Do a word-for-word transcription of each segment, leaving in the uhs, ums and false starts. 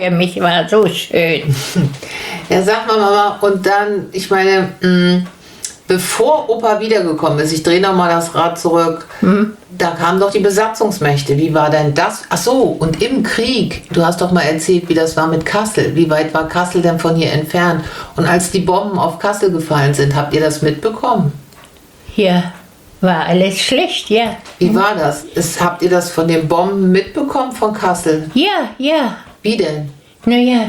Für mich war so schön. Ja, sag mal, Mama, und dann, ich meine, mh, bevor Opa wiedergekommen ist, ich drehe nochmal das Rad zurück, hm? Da kamen doch die Besatzungsmächte. Wie war denn das? Ach so, und im Krieg, du hast doch mal erzählt, wie das war mit Kassel. Wie weit war Kassel denn von hier entfernt? Und als die Bomben auf Kassel gefallen sind, habt ihr das mitbekommen? Ja, war alles schlecht, ja. Wie war das? Ist, habt ihr das von den Bomben mitbekommen von Kassel? Ja, ja. Wie denn? Naja,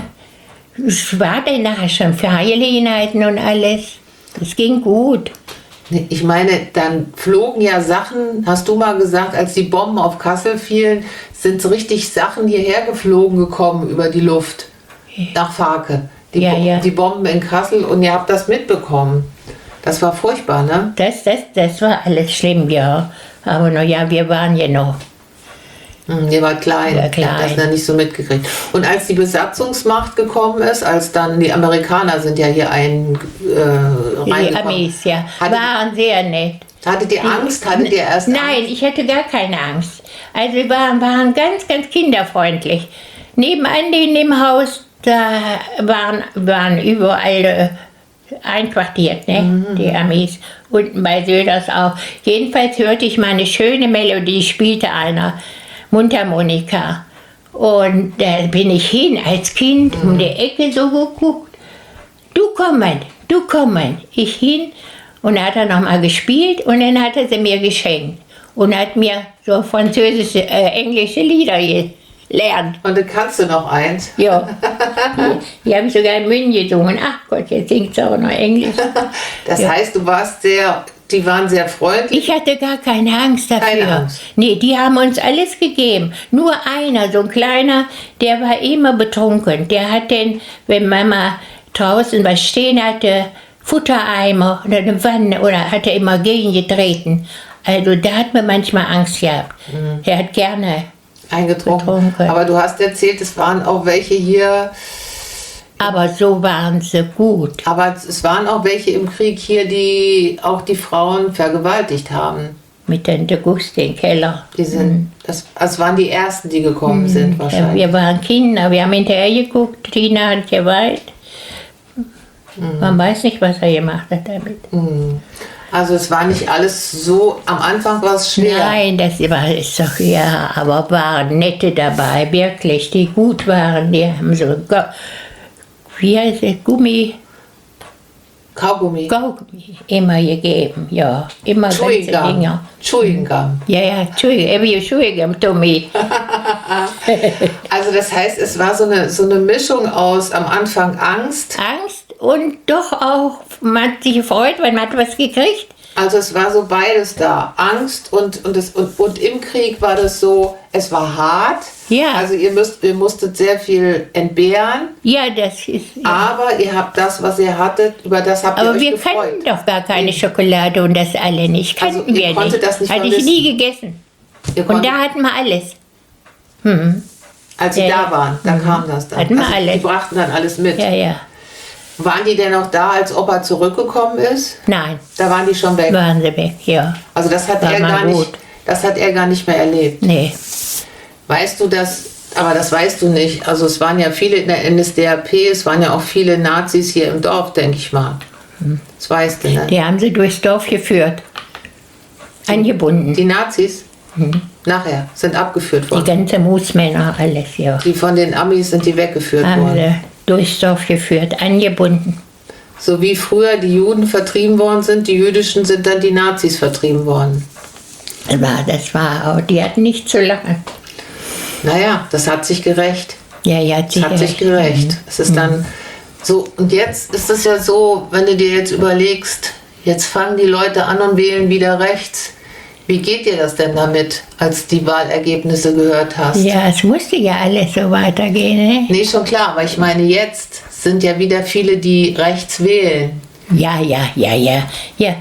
es war dann nachher schon Feierlichkeiten und alles. Das ging gut. Ich meine, dann flogen ja Sachen, hast du mal gesagt, als die Bomben auf Kassel fielen, sind so richtig Sachen hierher geflogen gekommen über die Luft nach Farke. Die, ja, ja. die Bomben in Kassel, und ihr habt das mitbekommen. Das war furchtbar, ne? Das, das, das war alles schlimm, ja. Aber naja, wir waren ja noch. Hm, ihr wart klein, ja, klein. Ich hab das dann nicht so mitgekriegt. Und als die Besatzungsmacht gekommen ist, als dann die Amerikaner sind ja hier ein äh, Die Amis, ja, Hattet, waren sehr nett. Hattet ihr Angst? Hattet ihr erst Nein, Angst? ich hatte gar keine Angst. Also wir waren, waren ganz, ganz kinderfreundlich. Nebenan in dem Haus, da waren, waren überall äh, einquartiert, ne? Mhm. Die Amis. Unten bei Söders auch. Jedenfalls hörte ich mal eine schöne Melodie, spielte einer. Mundharmonika. Und da bin ich hin als Kind, mhm. um die Ecke so geguckt. Du kommen, du kommen. Ich hin, und dann hat er nochmal gespielt, und dann hat er sie mir geschenkt. Und hat mir so französische, äh, englische Lieder gelernt. Und dann kannst du noch eins? Ja. Die, die haben sogar in München gesungen. Ach Gott, jetzt singt sie auch noch Englisch. Das ja. heißt, du warst sehr... Die waren sehr freundlich? Ich hatte gar keine Angst dafür. Keine Angst. Nee, die haben uns alles gegeben. Nur einer, so ein kleiner, der war immer betrunken. Der hat denn, wenn Mama draußen was stehen hatte, Futtereimer oder eine Wanne, oder hat er immer gegengetreten. Also da hat man manchmal Angst gehabt. Mhm. Er hat gerne eingetrunken. Betrunken. Aber du hast erzählt, es waren auch welche hier... Aber so waren sie gut. Aber es waren auch welche im Krieg hier, die auch die Frauen vergewaltigt haben. Mit Tante Gusti im Keller. Die sind, mhm. das, das waren die Ersten, die gekommen mhm. sind wahrscheinlich. Ja, wir waren Kinder, wir haben hinterher geguckt, Tina hat geweint. Mhm. Man weiß nicht, was er gemacht hat damit. Mhm. Also es war nicht alles so, am Anfang war es schwer. Nein, das war es doch, ja, aber waren nette dabei, wirklich, die gut waren, die haben so... Wie heißt es? Gummi? Kaugummi. Kaugummi. Immer gegeben, ja. Immer Chewing ganze Gum. Dinger. Chewing Gum. Ja, ja, Chewing, Chewing Gum, Tommy. Also das heißt, es war so eine, so eine Mischung aus am Anfang Angst. Angst und doch auch, man hat sich gefreut, weil man hat was gekriegt. Also es war so beides da. Angst und, und, das, und, und im Krieg war das so, es war hart. Ja. Also ihr, müsst, ihr musstet sehr viel entbehren. Ja, das ist... Ja. Aber ihr habt das, was ihr hattet, über das habt aber ihr euch gefreut. Aber wir kannten doch gar keine mhm. Schokolade und das alle nicht. Kannten also ihr wir konntet nicht. Das nicht Hatte ich nie gegessen. Ihr und da hatten wir alles. Mhm. Als sie ja, da waren, da mhm. kam das dann. Hatten wir also alles. Die brachten dann alles mit. Ja, ja. Waren die denn noch da, als Opa zurückgekommen ist? Nein. Da waren die schon weg? Waren sie weg, ja. Also das hat, War er gar, gut. nicht, das hat er gar nicht mehr erlebt? Nee. Weißt du das, aber das weißt du nicht, also es waren ja viele in der N S D A P, es waren ja auch viele Nazis hier im Dorf, denke ich mal. Hm. Das weißt du, ne? Die haben sie durchs Dorf geführt. Die, Angebunden. Die Nazis? Hm. Nachher sind abgeführt worden. Die ganzen Moosmänner, alles, ja. Die von den Amis sind die weggeführt haben worden. Sie durchs Dorf geführt, angebunden. So wie früher die Juden vertrieben worden sind, die Jüdischen sind dann die Nazis vertrieben worden. Das war, das war, die hatten nicht zu lange. Naja, das hat sich gerecht. Ja, ja, hat sich das hat sich gerecht. Mhm. Es ist dann so, und jetzt ist es ja so, wenn du dir jetzt überlegst, jetzt fangen die Leute an und wählen wieder rechts. Wie geht dir das denn damit, als die Wahlergebnisse gehört hast? Ja, es musste ja alles so weitergehen, ne? Nee, schon klar, aber ich meine, jetzt sind ja wieder viele, die rechts wählen. Ja, ja, ja, ja, ja.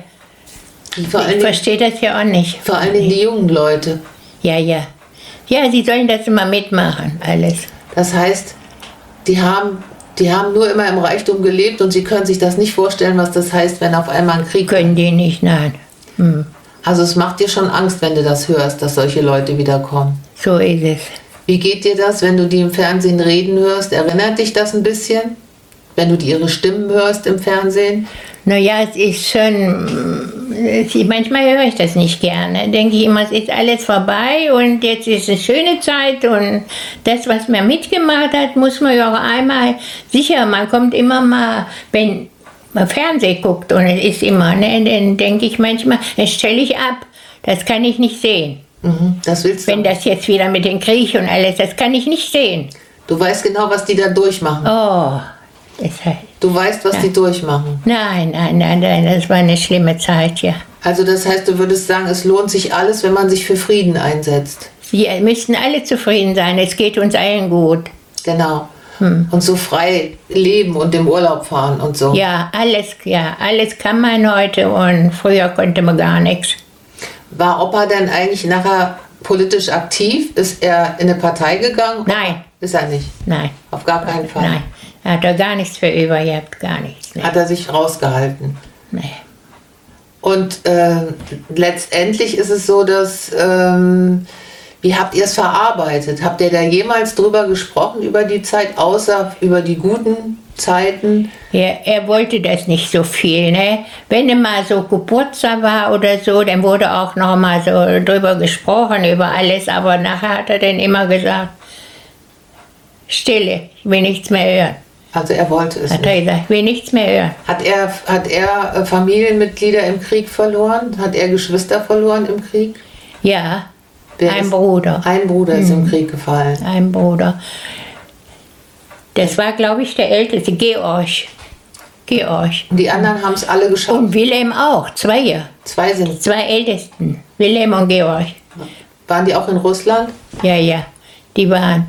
Vor ich verstehe das ja auch nicht. Vor allem die jungen Leute. Ja, ja. Ja, sie sollen das immer mitmachen, alles. Das heißt, die haben, die haben nur immer im Reichtum gelebt und sie können sich das nicht vorstellen, was das heißt, wenn auf einmal ein Krieg... Können die nicht, nein. Hm. Also es macht dir schon Angst, wenn du das hörst, dass solche Leute wiederkommen. So ist es. Wie geht dir das, wenn du die im Fernsehen reden hörst? Erinnert dich das ein bisschen? Wenn du die ihre Stimmen hörst im Fernsehen? Naja, es ist schon, es, manchmal höre ich das nicht gerne. Denke ich immer, es ist alles vorbei und jetzt ist eine schöne Zeit und das, was man mitgemacht hat, muss man ja auch einmal, sicher, man kommt immer mal, wenn man Fernsehen guckt und es ist immer, ne, dann denke ich manchmal, das stelle ich ab, das kann ich nicht sehen. Mhm, das willst du. Wenn das jetzt wieder mit dem Krieg und alles, das kann ich nicht sehen. Du weißt genau, was die da durchmachen. Oh, das heißt, Du weißt, was Ja. die durchmachen. nein, nein, nein, nein, das war eine schlimme Zeit, ja. Also das heißt, du würdest sagen, es lohnt sich alles, wenn man sich für Frieden einsetzt. Wir müssten alle zufrieden sein, es geht uns allen gut. Genau. Und so frei leben und im Urlaub fahren und so. Ja, alles, ja, alles kann man heute und früher konnte man gar nichts. War Opa denn eigentlich nachher politisch aktiv? Ist er in eine Partei gegangen? Nein, Ist er nicht. nein, Auf gar keinen Fall. nein. Er hat da gar nichts für über gehabt, gar nichts. Nee. Hat er sich rausgehalten. Nee. Und äh, letztendlich ist es so, dass, ähm, wie habt ihr es verarbeitet? Habt ihr da jemals drüber gesprochen, über die Zeit, außer über die guten Zeiten? Er, er wollte das nicht so viel, ne? Wenn er mal so Geburtstag war oder so, dann wurde auch noch mal so drüber gesprochen, über alles, aber nachher hat er dann immer gesagt, Stille, ich will nichts mehr hören. Also er wollte es Hat nicht. er gesagt, ich will nichts mehr hören. Hat er, hat er äh, Familienmitglieder im Krieg verloren? Hat er Geschwister verloren im Krieg? Ja, Wer ein ist- Bruder, Ein Bruder ist im Krieg gefallen. ein Bruder. Das war, glaube ich, der Älteste, Georg. Georg. Und die anderen haben es alle geschafft. Und Wilhelm auch, zwei. Zwei sind. Zwei Ältesten, Wilhelm und Georg. Waren die auch in Russland? Ja, ja, die waren.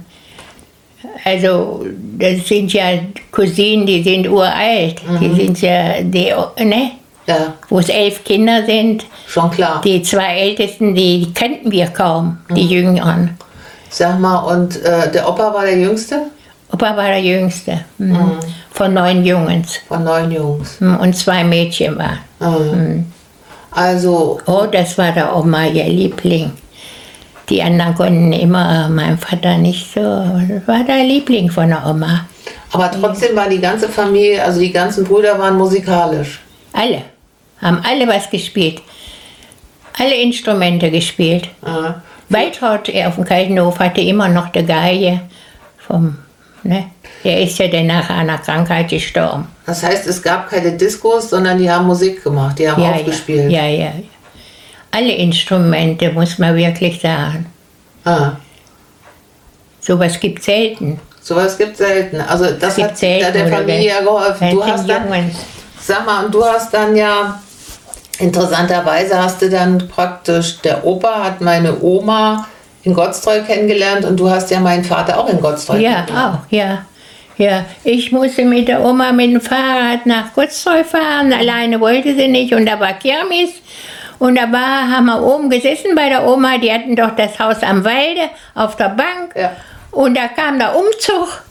Also, das sind ja Cousinen, die sind uralt. Die sind ja, die, ne? Ja, Wo es elf Kinder sind. schon klar. Die zwei Ältesten, die, die kannten wir kaum, die Jüngeren. Sag mal, und äh, der Opa war der Jüngste Opa war der Jüngste, mhm. von neun Jungens. von neun Jungs. Mhm. Und zwei Mädchen waren. Mhm. Also, Oh, das war der Oma, ihr Liebling. Die anderen konnten immer, mein Vater nicht so. Das war der Liebling von der Oma. aber trotzdem war die ganze Familie, also die ganzen Brüder waren musikalisch. Alle. Haben alle was gespielt. Alle Instrumente gespielt. Ja. Waltraud auf dem Kaltenhof hatte immer noch die Geige vom, ne? Der ist ja dann nach einer Krankheit gestorben. Das heißt, es gab keine Diskos, sondern die haben Musik gemacht, die haben Ja, aufgespielt. ja, ja, ja. Alle Instrumente, muss man wirklich sagen. Ah, Sowas gibt es selten. sowas gibt es selten. Also das Gibt hat selten, da der oder Familie ja geholfen. Wenn Du sind hast dann, Jungs. sag mal, und du hast dann ja, interessanterweise hast du dann praktisch, der Opa hat meine Oma in Gottstreu kennengelernt und du hast ja meinen Vater auch in Gottstreu Ja, kennengelernt. auch, ja. Ja, ich musste mit der Oma mit dem Fahrrad nach Gottstreu fahren. Alleine wollte sie nicht und da war Kirmes. Und da war, haben wir oben gesessen bei der Oma, die hatten doch das Haus am Walde auf der Bank. Ja. Und da kam der Umzug.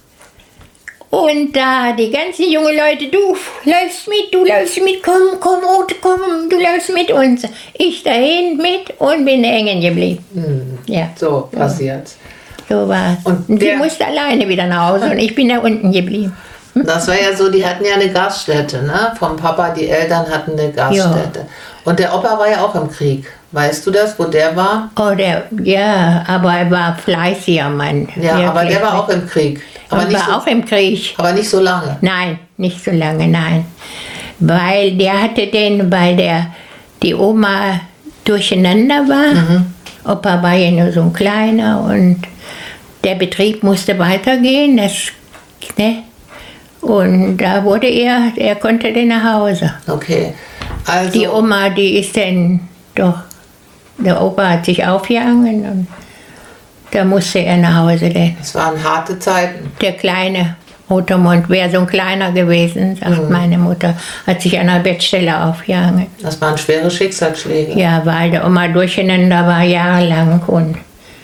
Und da die ganzen jungen Leute, du läufst mit, du läufst mit, komm, komm, Ute, komm, du läufst mit uns. Ich dahin mit und bin hängen geblieben. Ja, So passiert. so war's. Und Und, der- die musste alleine wieder nach Hause und ich bin da unten geblieben. Das war ja so, die hatten ja eine Gaststätte, ne? Vom Papa, die Eltern hatten eine Gaststätte. Und der Opa war ja auch im Krieg. Weißt du das, wo der war? Oh, der, ja, aber er war fleißiger Mann. Ja, aber wirklich. der war auch im Krieg. Aber Und nicht, war so, auch im Krieg. aber nicht so lange. Nein, nicht so lange, nein. Weil der hatte den, weil der, die Oma durcheinander war. Mhm. Opa war ja nur so ein kleiner und der Betrieb musste weitergehen. Das, ne? Und da wurde er, er konnte dann nach Hause. Okay. Also, Die Oma, die ist dann doch, der Opa hat sich aufgehangen und da musste er nach Hause denn. es waren harte Zeiten. Der kleine Muttermund wäre so ein kleiner gewesen, sagt meine Mutter, hat sich an der Bettstelle aufgehangen. Das waren schwere Schicksalsschläge. Ja, weil der Oma durcheinander war jahrelang und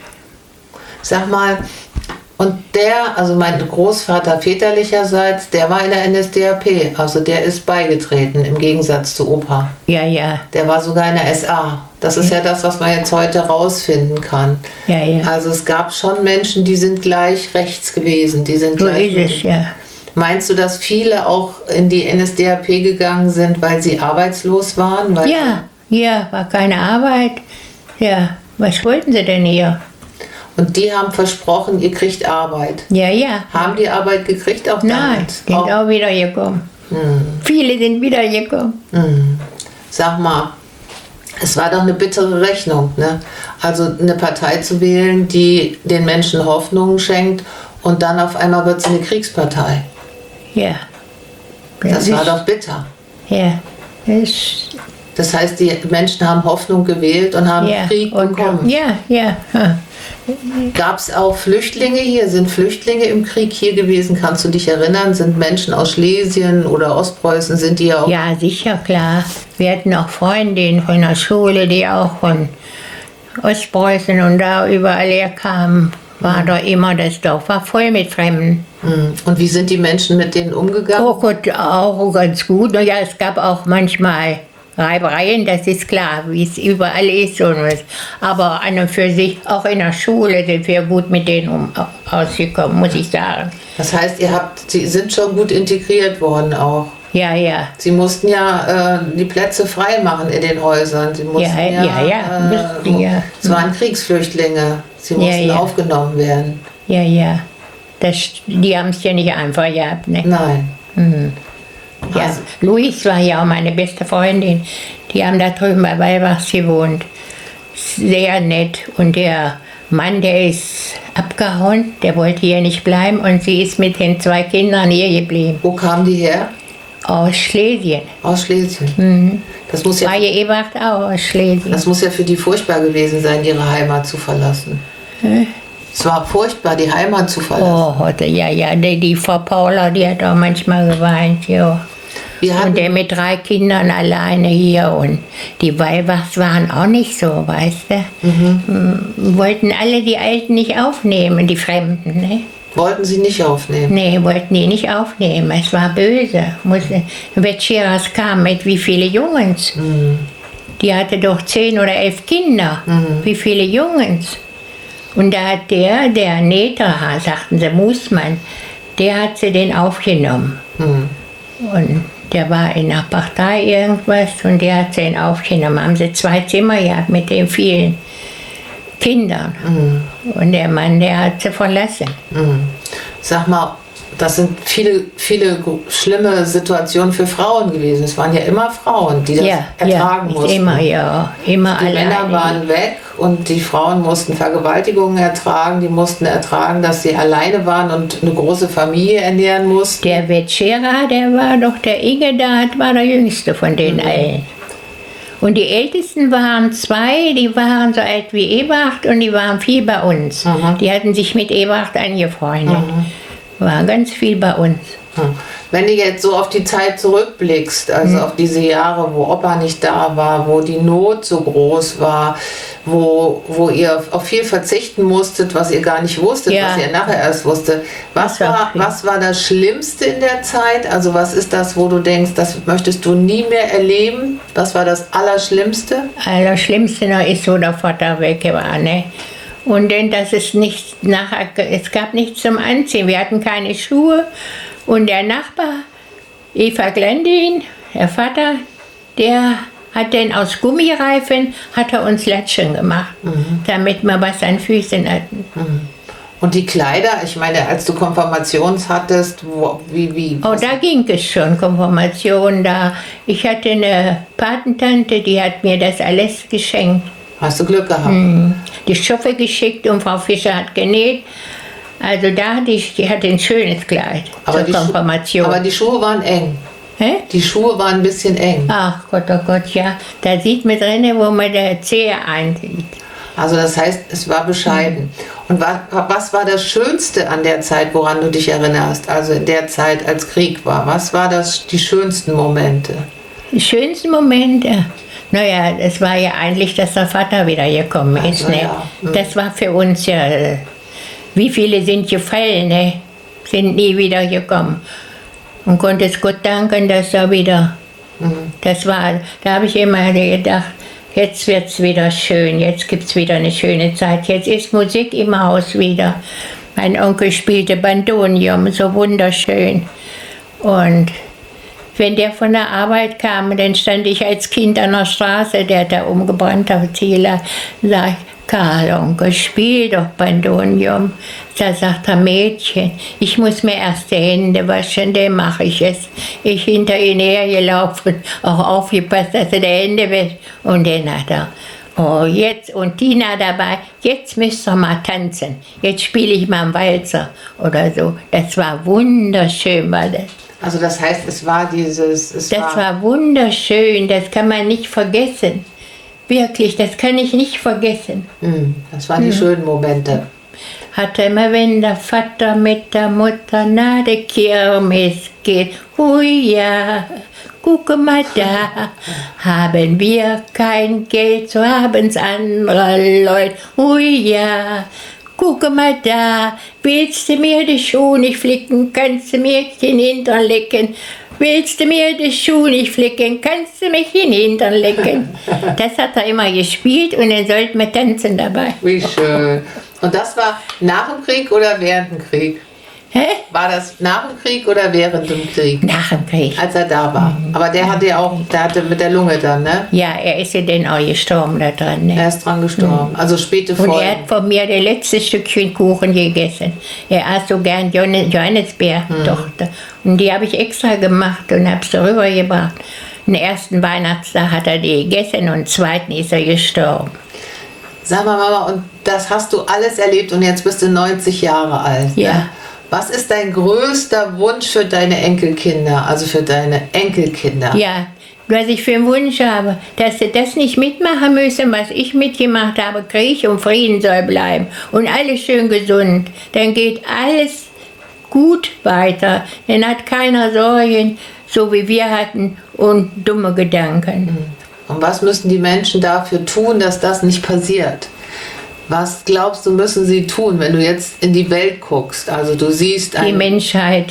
Sag mal, und der, also mein Großvater väterlicherseits, der war in der N S D A P. Also der ist beigetreten, im Gegensatz zu Opa. ja, ja, Der war sogar in der S A. Das ist ja das, was man jetzt heute rausfinden kann. Ja, ja. Also es gab schon Menschen, die sind gleich rechts gewesen. Die sind So gleich ist es, ja. Meinst du, dass viele auch in die N S D A P gegangen sind, weil sie arbeitslos waren? Weil Ja, ja, war keine Arbeit. Ja, was wollten sie denn hier? Und die haben versprochen, ihr kriegt Arbeit. Ja, ja. Haben die Arbeit gekriegt auch Nein, damals? sind Auch- auch wieder gekommen. Hm. Viele sind wieder gekommen. Hm. Sag mal, es war doch eine bittere Rechnung, ne? Also eine Partei zu wählen, die den Menschen Hoffnungen schenkt und dann auf einmal wird sie eine Kriegspartei. Ja. Das ist, war doch bitter. Ja, das, Das heißt, die Menschen haben Hoffnung gewählt und haben ja. Krieg Und, bekommen. ja, ja. ha. Gab es auch Flüchtlinge hier? Sind Flüchtlinge im Krieg hier gewesen? Kannst du dich erinnern? Sind Menschen aus Schlesien oder Ostpreußen, sind die auch? Ja, sicher, klar. Wir hatten auch Freundinnen von der Schule, die auch von Ostpreußen und da überall herkamen. War da immer, das Dorf war voll mit Fremden. Hm. Und wie sind die Menschen mit denen umgegangen? Oh Gott, auch ganz gut. Ja, es gab auch manchmal Reibereien, das ist klar, wie es überall ist. Und was. Aber an und für sich, auch in der Schule sind wir gut mit denen um, ausgekommen, muss ich sagen. Das heißt, ihr habt, sie sind schon gut integriert worden auch. Ja, ja. Sie mussten ja äh, die Plätze frei machen in den Häusern. Sie mussten Ja, ja, ja, ja, äh, mussten ja. Es waren Kriegsflüchtlinge. Sie mussten ja. aufgenommen werden. Ja, ja. Das, die haben es ja nicht einfach gehabt. Ne? Nein. Mhm. Ja, Also- Luis war ja auch meine beste Freundin. Die haben da drüben bei Weilbachs gewohnt. Sehr nett. Und der Mann, der ist abgehauen, der wollte hier nicht bleiben. Und sie ist mit den zwei Kindern hier geblieben. Wo kamen die her? Aus Schlesien. Aus Schlesien. Mhm. Das muss ja, Maje Ebracht auch aus Schlesien. das muss ja für die furchtbar gewesen sein, ihre Heimat zu verlassen. Es war furchtbar, die Heimat zu verlassen. Oh, heute, ja, ja. Die, die Frau Paula, die hat auch manchmal geweint, ja. Wir hatten, Und der mit drei Kindern alleine hier und die Weilbachs waren auch nicht so, weißt du. Mhm. Wollten alle die Alten nicht aufnehmen, die Fremden, ne? wollten sie nicht aufnehmen. Nee, wollten die nicht aufnehmen. Es war böse. Musste, Vetscheras kam mit wie viele Jungens? Mhm. Die hatte doch zehn oder elf Kinder. Mhm. Wie viele Jungens? Und da hat der, der Neter, sagten sie, Mußmann, der hat sie den aufgenommen. Mhm. Und der war in der Partei irgendwas und der hat sie ihn aufgenommen. Haben sie zwei Zimmer gehabt mit den vielen Kindern. Mhm. Und der Mann, der hat sie verlassen. Mhm. Sag mal, das sind viele, viele schlimme Situationen für Frauen gewesen. Es waren ja immer Frauen, die das Ja, ertragen ja, mussten. immer, ja, immer Die alleine. Männer waren weg und die Frauen mussten Vergewaltigungen ertragen. Die mussten ertragen, dass sie alleine waren und eine große Familie ernähren mussten. Der Vetschera, der war doch der Inge, der war der jüngste von den allen. Und die Ältesten waren zwei, die waren so alt wie Ebracht und die waren viel bei uns. Mhm. Die hatten sich mit Ebracht angefreundet. War ganz viel bei uns. Hm. Wenn du jetzt so auf die Zeit zurückblickst, also auf diese Jahre, wo Opa nicht da war, wo die Not so groß war, wo, wo ihr auf viel verzichten musstet, was ihr gar nicht wusstet, Ja. was ihr nachher erst wusstet. Was Das war war, viel. was war das Schlimmste in der Zeit? Also was ist das, wo du denkst, das möchtest du nie mehr erleben? Was war das Allerschlimmste? Allerschlimmste noch ist, wo der Vater weg war. Ne? Und dann, dass es nicht nachher, es gab nichts zum Anziehen. Wir hatten keine Schuhe. Und der Nachbar, Eva Glendin, der Vater, der hat dann aus Gummireifen, hat er uns Latschen gemacht, damit wir was an Füßen hatten. Und die Kleider, ich meine, als du Konfirmations hattest, wo, wie, wie? Oh, da ging es schon, Konfirmation da. Ich hatte eine Patentante, die hat mir das alles geschenkt. Hast du Glück gehabt? Die Stoffe geschickt und Frau Fischer hat genäht. Also da hatte ich, die hatte ein schönes Kleid zur die Schu- Konfirmation. aber die Schuhe waren eng. Hä? Die Schuhe waren ein bisschen eng. Ach Gott, oh Gott, ja. Da sieht man drin, wo man der Zehe einsieht. Also das heißt, es war bescheiden. Und was, was war das Schönste an der Zeit, woran du dich erinnerst? Also in der Zeit, als Krieg war. Was war das, die schönsten Momente? Die schönsten Momente, naja, es war ja eigentlich, dass der Vater wieder gekommen ist. Also, Ne? ja. Mhm. Das war für uns ja, äh, wie viele sind gefallen, ne? Sind nie wieder gekommen. Und konnte es Gott danken, dass er wieder, das war, da habe ich immer gedacht, Jetzt wird es wieder schön, jetzt gibt es wieder eine schöne Zeit. Jetzt ist Musik im Haus wieder. Mein Onkel spielte Bandonium, so wunderschön. Und wenn der von der Arbeit kam, dann stand ich als Kind an der Straße, der hat da umgebrannt auf Zieler, sag ich, Karl, Onkel, spiel doch Bandonium. Da sagt er, Mädchen, ich muss mir erst die Hände waschen, dann mache ich es. Ich hinter ihn hergelaufen, auch aufgepasst, dass er die Hände wäscht. Und dann hat er, oh, jetzt, und Tina dabei, jetzt müsst ihr mal tanzen. Jetzt spiele ich mal einen Walzer oder so. Das war wunderschön, war das. Also das heißt, es war dieses... Es Das war, war wunderschön, das kann man nicht vergessen. Wirklich, das kann ich nicht vergessen. Hm, das waren die schönen Momente. Hatte immer, wenn der Vater mit der Mutter nach der Kirmes geht, hui ja, gucke mal da, haben wir kein Geld, so haben's andere Leute, hui ja, gucke mal da, willst du mir die Schuhe nicht flicken, kannst du mir den Hintern lecken. Willst du mir die Schuhe nicht flicken, kannst du mich in den Hintern lecken. Das hat er immer gespielt und dann sollten wir tanzen dabei. Wie schön. Und das war nach dem Krieg oder während dem Krieg? Hä? War das nach dem Krieg oder während dem Krieg? Nach dem Krieg. Als er da war. Mhm. Aber der hatte ja auch, der hatte mit der Lunge dann, ne? Ja, er ist ja dann auch gestorben da dran. Ne? Er ist dran gestorben. Mhm. Also späte Und Folgen. er hat von mir das letzte Stückchen Kuchen gegessen. Er aß so gern Johannisbeer-Tochter. Mhm. Und die habe ich extra gemacht und habe sie rübergebracht. Den ersten Weihnachtstag hat er die gegessen und den zweiten ist er gestorben. Sag mal, Mama, und das hast du alles erlebt und jetzt bist du neunzig Jahre alt. Ja. Ne? Was ist dein größter Wunsch für deine Enkelkinder, also für deine Enkelkinder? Ja, was ich für einen Wunsch habe, dass sie das nicht mitmachen müssen, was ich mitgemacht habe. Krieg und Frieden soll bleiben und alles schön gesund. Dann geht alles gut weiter. Dann hat keiner Sorgen, so wie wir hatten, und dumme Gedanken. Und was müssen die Menschen dafür tun, dass das nicht passiert? Was glaubst du, müssen sie tun, wenn du jetzt in die Welt guckst? Also du siehst... Die Menschheit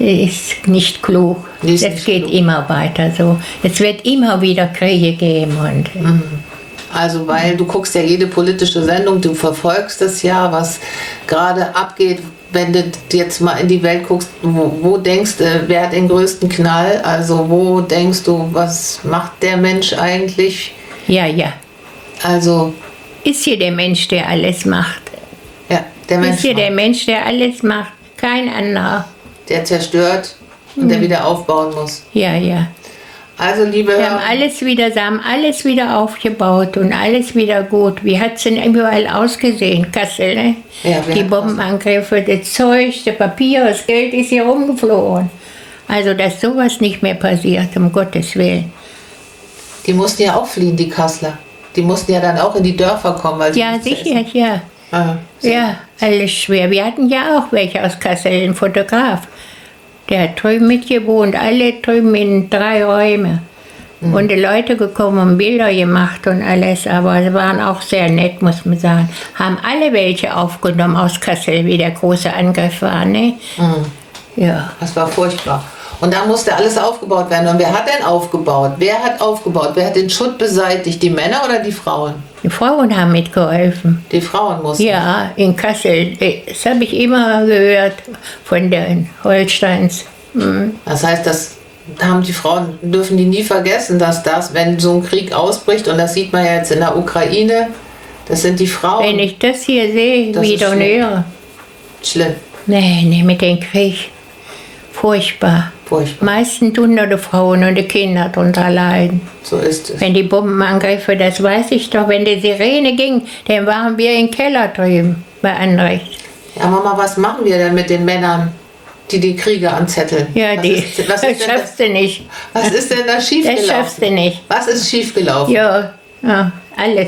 ist nicht klug. Ist das nicht geht klug. immer weiter so. Es wird immer wieder Kriege geben. Und mhm. Also weil du guckst ja jede politische Sendung, du verfolgst das ja, was gerade abgeht. Wenn du jetzt mal in die Welt guckst, wo, wo denkst du, wer hat den größten Knall? Also wo denkst du, was macht der Mensch eigentlich? Ja, ja. Also... Ist hier der Mensch, der alles macht. Ja, der Mensch. Ist hier der Mensch, der alles macht. Kein anderer. Der zerstört und der wieder aufbauen muss. Ja, ja. Also, liebe Wir haben alles wieder, sie haben alles wieder aufgebaut und alles wieder gut. Wie hat es denn überall ausgesehen? Kassel, ne? Ja, die Bombenangriffe, das Zeug, das Papier, das Geld ist hier rumgeflogen. Also, dass sowas nicht mehr passiert, um Gottes Willen. Die mussten ja auch fliehen, die Kasseler. Die mussten ja dann auch in die Dörfer kommen. Weil ja, sicher, ja. Ah, ja, alles schwer. Wir hatten ja auch welche aus Kassel, einen Fotograf. Der hat drüben mitgewohnt, alle drüben in drei Räume. Mhm. Und die Leute gekommen und Bilder gemacht und alles, aber sie waren auch sehr nett, muss man sagen. Haben alle welche aufgenommen aus Kassel, wie der große Angriff war, ne? Mhm. Ja. Das war furchtbar. Und da musste alles aufgebaut werden. Und wer hat denn aufgebaut? Wer hat aufgebaut? Wer hat den Schutt beseitigt? Die Männer oder die Frauen? Die Frauen haben mitgeholfen. Die Frauen mussten? Ja, in Kassel. Das habe ich immer gehört von den Holsteins. Mhm. Das heißt, das haben die Frauen, dürfen die nie vergessen, dass das, wenn so ein Krieg ausbricht, und das sieht man ja jetzt in der Ukraine, das sind die Frauen. Wenn ich das hier sehe, Das wieder ist und schlimm. höre. Schlimm. Nee, nee, mit dem Krieg. Furchtbar. Furchtbar. Meistens tun nur die Frauen und die Kinder darunter leiden. So ist es. Wenn die Bombenangriffe, das weiß ich doch, wenn die Sirene ging, dann waren wir im Keller drüben bei Anrecht. Ja, Mama, was machen wir denn mit den Männern, die die Kriege anzetteln? Ja, was die, ist, was das ist denn schaffst du nicht. Was ist denn da Das schiefgelaufen? schaffst du nicht. Was ist schiefgelaufen? Ja, ja, alles.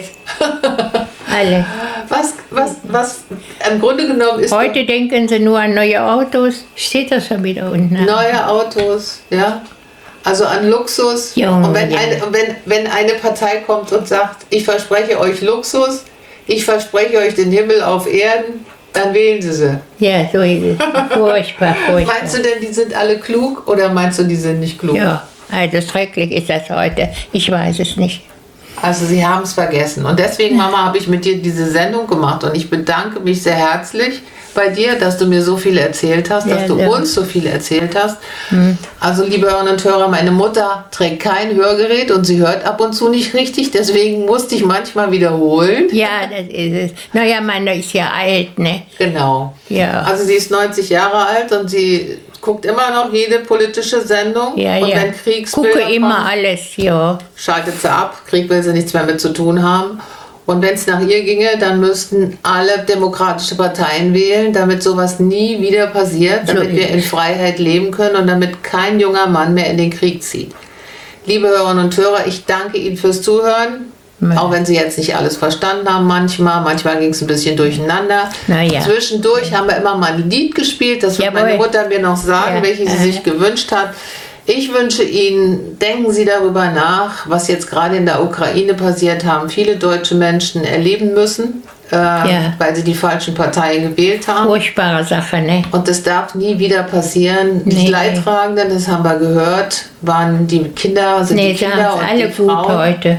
Alles. Was, was, was im Grunde genommen ist Heute denken sie nur an neue Autos. Steht das schon wieder unten? Ne? neue Autos, ja, also an Luxus. Ja, und wenn, ja. eine, und wenn, wenn eine Partei kommt und sagt, ich verspreche euch Luxus, ich verspreche euch den Himmel auf Erden, dann wählen sie sie. Ja, so ist es. Furchtbar, furchtbar. Meinst du denn, die sind alle klug oder meinst du, die sind nicht klug? Ja, also schrecklich ist das heute. Ich weiß es nicht. Also Sie haben es vergessen. Und deswegen, Mama, habe ich mit dir diese Sendung gemacht. Und ich bedanke mich sehr herzlich bei dir, dass du mir so viel erzählt hast, dass Ja, du ja. uns so viel erzählt hast. Also, liebe Hörerinnen und Hörer, meine Mutter trägt kein Hörgerät und sie hört ab und zu nicht richtig. Deswegen musste ich manchmal wiederholen. Ja, das ist es. Naja, meine ist ja alt, ne? Genau. Ja. Also sie ist neunzig Jahre alt und sie guckt immer noch jede politische Sendung. Ja, und ja. wenn Kriegsbilder Gucke immer kommen, alles, ja. schaltet sie ab. Krieg will sie nichts mehr mit zu tun haben. Und wenn es nach ihr ginge, dann müssten alle demokratische Parteien wählen, damit sowas nie wieder passiert, damit So wir ist in es. Freiheit leben können und damit kein junger Mann mehr in den Krieg zieht. Liebe Hörerinnen und Hörer, ich danke Ihnen fürs Zuhören. Ja. Auch wenn Sie jetzt nicht alles verstanden haben manchmal. Manchmal ging es ein bisschen durcheinander. Na ja. Zwischendurch haben wir immer mal ein Lied gespielt. Das wird Jawohl. meine Mutter mir noch sagen, Ja. welche sie Äh. sich gewünscht hat. Ich wünsche Ihnen, denken Sie darüber nach, was jetzt gerade in der Ukraine passiert haben. Viele deutsche Menschen erleben müssen, äh, Ja. weil sie die falschen Parteien gewählt haben. Furchtbare Sache, ne? Und das darf nie wieder passieren. Die Nee. Leidtragenden, das haben wir gehört, waren die Kinder, sind Nee, die sagen Kinder es und alle die gut Frauen. heute.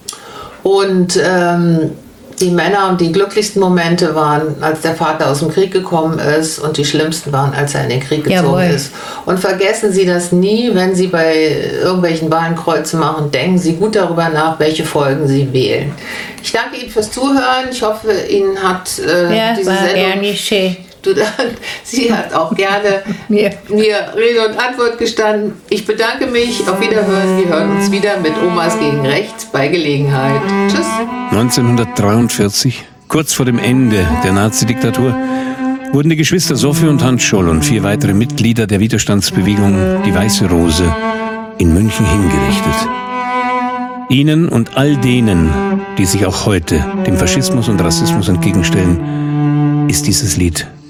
Und ähm, die Männer und die glücklichsten Momente waren, als der Vater aus dem Krieg gekommen ist, und die schlimmsten waren, als er in den Krieg gezogen Jawohl. ist. Und vergessen Sie das nie, wenn Sie bei irgendwelchen Wahlen Kreuze machen. Denken Sie gut darüber nach, welche Folgen Sie wählen. Ich danke Ihnen fürs Zuhören. Ich hoffe, Ihnen hat äh, Ja, diese war Sendung... gern geschehen. Du, sie hat auch gerne Mir. mir Rede und Antwort gestanden. Ich bedanke mich. Auf Wiederhören. Wir hören uns wieder mit Omas gegen Rechts bei Gelegenheit. Tschüss. neunzehnhundertdreiundvierzig, kurz vor dem Ende der Nazi-Diktatur, wurden die Geschwister Sophie und Hans Scholl und vier weitere Mitglieder der Widerstandsbewegung Die Weiße Rose in München hingerichtet. Ihnen und all denen, die sich auch heute dem Faschismus und Rassismus entgegenstellen, ist dieses Lied